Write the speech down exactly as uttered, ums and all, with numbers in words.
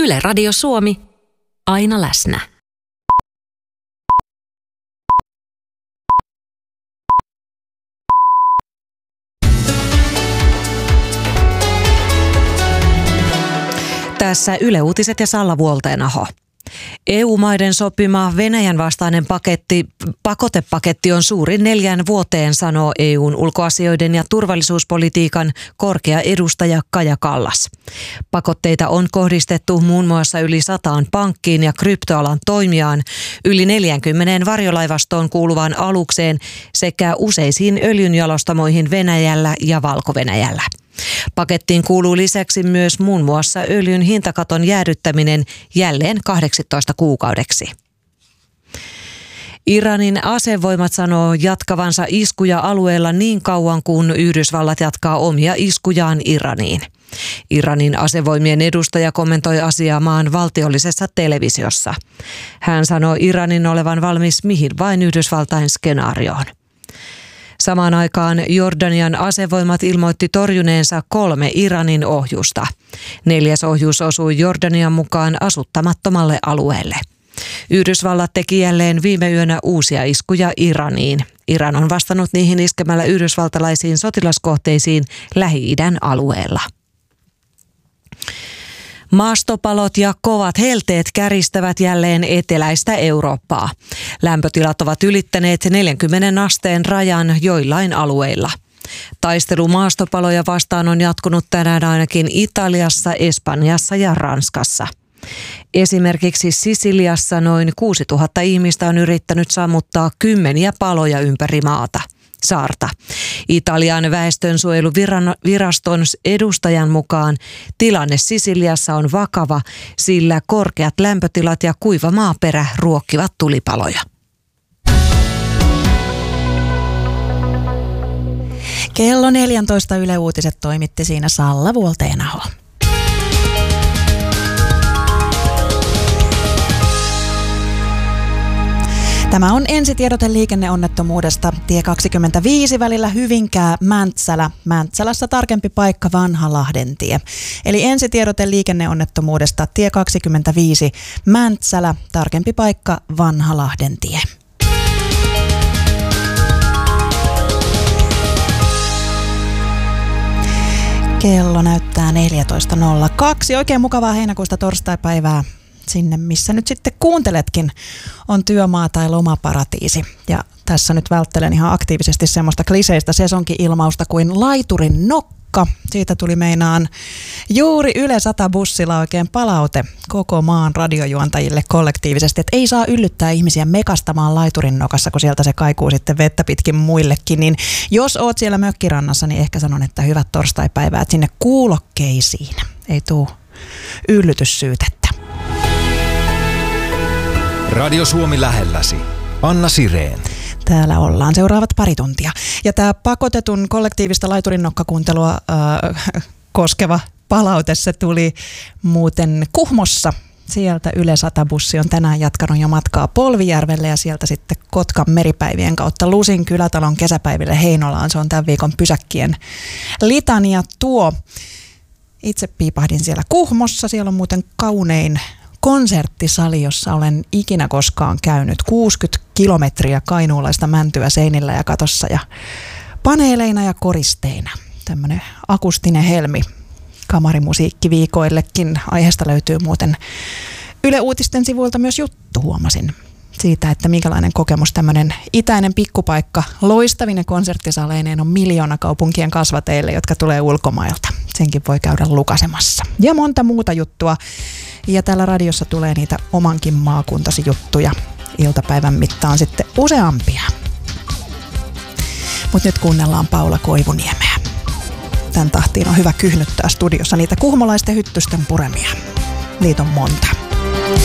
Yle Radio Suomi, aina läsnä. Tässä Yle Uutiset ja Salla Vuolteenaho. E U-maiden sopima Venäjän vastainen paketti, pakotepaketti on suurin neljään vuoteen, sanoo E U:n ulkoasioiden ja turvallisuuspolitiikan korkea edustaja Kaja Kallas. Pakotteita on kohdistettu muun muassa yli sataan pankkiin ja kryptoalan toimijaan, yli neljäänkymmeneen varjolaivastoon kuuluvaan alukseen sekä useisiin öljynjalostamoihin Venäjällä ja Valko-Venäjällä. Pakettiin kuuluu lisäksi myös muun muassa öljyn hintakaton jäädyttäminen jälleen kahdeksitoista kuukaudeksi. Iranin asevoimat sanoo jatkavansa iskuja alueella niin kauan kuin Yhdysvallat jatkaa omia iskujaan Iraniin. Iranin asevoimien edustaja kommentoi asiaa maan valtiollisessa televisiossa. Hän sanoi Iranin olevan valmis mihin vain Yhdysvaltain skenaarioon. Samaan aikaan Jordanian asevoimat ilmoitti torjuneensa kolme Iranin ohjusta. Neljäs ohjus osui Jordanian mukaan asuttamattomalle alueelle. Yhdysvallat teki jälleen viime yönä uusia iskuja Iraniin. Iran on vastannut niihin iskemällä yhdysvaltalaisiin sotilaskohteisiin Lähi-idän alueella. Maastopalot ja kovat helteet käristävät jälleen eteläistä Eurooppaa. Lämpötilat ovat ylittäneet neljänkymmenen asteen rajan joillain alueilla. Taistelu maastopaloja vastaan on jatkunut tänään ainakin Italiassa, Espanjassa ja Ranskassa. Esimerkiksi Sisiliassa noin kuusituhatta ihmistä on yrittänyt sammuttaa kymmeniä paloja ympäri maata. Saarta. Italian väestönsuojeluviraston edustajan mukaan tilanne Sisiliassa on vakava, sillä korkeat lämpötilat ja kuiva maaperä ruokkivat tulipaloja. Kello neljätoista Yle Uutiset toimitti siinä Salla Vuolteenaho. Tämä on ensitiedote liikenneonnettomuudesta. Tie kaksikymmentäviisi välillä Hyvinkää-Mäntsälä. Mäntsälässä tarkempi paikka Vanhalahden tie. Eli ensitiedote liikenneonnettomuudesta. Tie kaksikymmentäviisi Mäntsälä. Tarkempi paikka Vanhalahden tie. Kello näyttää neljätoista nolla kaksi. Oikein mukavaa heinäkuusta torstaipäivää. Sinne, missä nyt sitten kuunteletkin, on työmaa tai lomaparatiisi. Ja tässä nyt välttelen ihan aktiivisesti semmoista kliseistä sesonki-ilmausta kuin laiturin nokka. Siitä tuli meinaan juuri Yle sata bussilla oikein palaute koko maan radiojuontajille kollektiivisesti, että ei saa yllyttää ihmisiä mekastamaan laiturin nokassa, kun sieltä se kaikuu sitten vettä pitkin muillekin. Niin jos oot siellä mökkirannassa, niin ehkä sanon, että hyvät torstaipäivää, että sinne kuulokkeisiin ei tule yllytyssyytettä. Radio Suomi lähelläsi. Anna Sireen. Täällä ollaan seuraavat pari tuntia. Ja tämä pakotetun kollektiivista laiturinnokkakuuntelua äh, koskeva palaute, se tuli muuten Kuhmossa. Sieltä Yle sata bussi on tänään jatkanut jo matkaa Polvijärvelle ja sieltä sitten Kotkan meripäivien kautta Lusin kylätalon kesäpäiville Heinolaan. Se on tämän viikon pysäkkien litania tuo. Itse piipahdin siellä Kuhmossa. Siellä on muuten kaunein konserttisali, jossa olen ikinä koskaan käynyt. kuusikymmentä kilometriä kainuulaista mäntyä seinillä ja katossa ja paneeleina ja koristeina. Tämmöinen akustinen helmi kamarimusiikkiviikoillekin. Aiheesta löytyy muuten Yle Uutisten sivuilta myös juttu, huomasin. Siitä, että minkälainen kokemus tämmöinen itäinen pikkupaikka loistavine konserttisaleineen on miljoona kaupunkien kasvateille, jotka tulee ulkomailta. Senkin voi käydä lukasemassa. Ja monta muuta juttua. Ja täällä radiossa tulee niitä omankin maakuntasi juttuja iltapäivän mittaan sitten useampia. Mutta nyt kuunnellaan Paula Koivuniemeä. Tän tahtiin on hyvä kyhnyttää studiossa niitä kuhmolaisten hyttysten puremia. Niitä on monta.